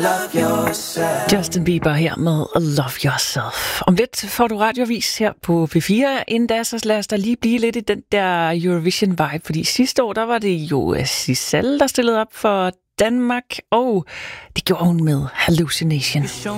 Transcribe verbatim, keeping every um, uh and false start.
love yourself. Justin Bieber her med Love Yourself. Om lidt får du radiovis her på P fire. Inden da, så lad os da lige blive lidt i den der Eurovision-vibe. Fordi sidste år, der var det jo Giselle, der stillede op for Danmark. Og det gjorde hun med Hallucination.